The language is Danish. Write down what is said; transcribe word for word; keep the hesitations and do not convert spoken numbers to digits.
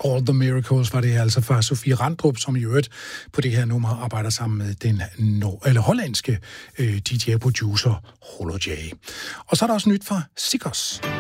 All the Miracles var det altså fra Sofie Randrup, som i øvrigt på det her nummer arbejder sammen med den no- eller hollandske øh, D J-producer Holo J. Og så er der også nyt fra Sikkers.